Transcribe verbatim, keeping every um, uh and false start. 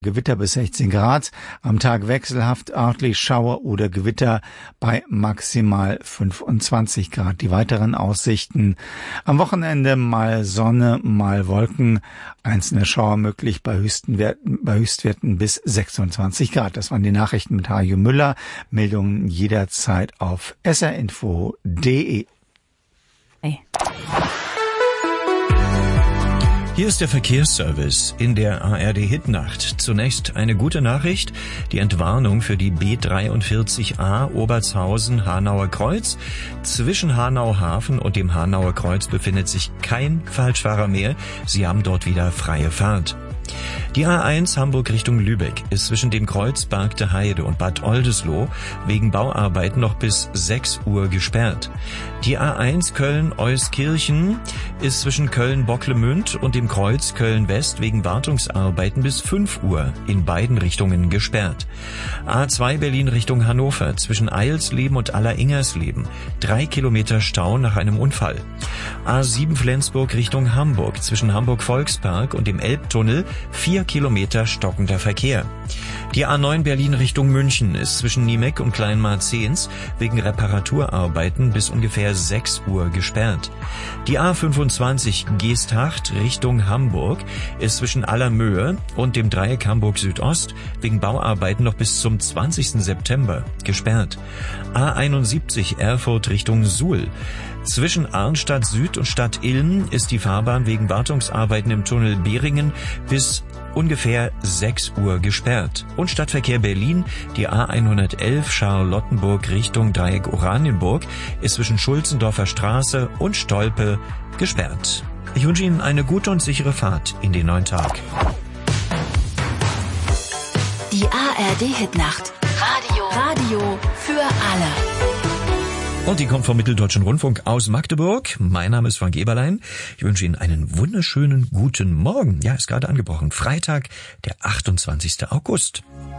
Gewitter bis sechzehn Grad, am Tag wechselhaft örtlich Schauer oder Gewitter bei maximal fünfundzwanzig Grad. Die weiteren Aussichten: am Wochenende mal Sonne, mal Wolken, einzelne Schauer möglich bei höchsten Werten, bei Höchstwerten bis sechsundzwanzig Grad. Das waren die Nachrichten mit Hajo Müller. Meldungen jederzeit auf s r info punkt d e. Hey. Hier ist der Verkehrsservice in der A R D-Hitnacht. Zunächst eine gute Nachricht. Die Entwarnung für die B dreiundvierzig A Obertshausen-Hanauer Kreuz. Zwischen Hanau Hafen und dem Hanauer Kreuz befindet sich kein Falschfahrer mehr. Sie haben dort wieder freie Fahrt. Die A eins Hamburg Richtung Lübeck ist zwischen dem Kreuz Bargte Heide und Bad Oldesloe wegen Bauarbeiten noch bis sechs Uhr gesperrt. Die A eins Köln-Euskirchen ist zwischen Köln-Bocklemünd und dem Kreuz Köln-West wegen Wartungsarbeiten bis fünf Uhr in beiden Richtungen gesperrt. A zwei Berlin Richtung Hannover zwischen Eilsleben und Alleringers-Leben. Drei Kilometer Stau nach einem Unfall. A sieben Flensburg Richtung Hamburg zwischen Hamburg-Volkspark und dem Elbtunnel. Vier Kilometer stockender Verkehr. Die A neun Berlin Richtung München ist zwischen Niemeck und Kleinmarzens wegen Reparaturarbeiten bis ungefähr sechs Uhr gesperrt. Die A fünfundzwanzig Geesthacht Richtung Hamburg ist zwischen Allermöhe und dem Dreieck Hamburg Südost wegen Bauarbeiten noch bis zum zwanzigsten September gesperrt. A einundsiebzig Erfurt Richtung Suhl. Zwischen Arnstadt Süd und Stadt Ilm ist die Fahrbahn wegen Wartungsarbeiten im Tunnel Behringen bis ungefähr sechs Uhr gesperrt. Und Stadtverkehr Berlin, die A hundertelf Charlottenburg Richtung Dreieck Oranienburg ist zwischen Schulzendorfer Straße und Stolpe gesperrt. Ich wünsche Ihnen eine gute und sichere Fahrt in den neuen Tag. Die A R D-Hitnacht. Radio. Radio für alle. Und die kommt vom Mitteldeutschen Rundfunk aus Magdeburg. Mein Name ist Frank Eberlein. Ich wünsche Ihnen einen wunderschönen guten Morgen. Ja, ist gerade angebrochen. Freitag, der achtundzwanzigste August.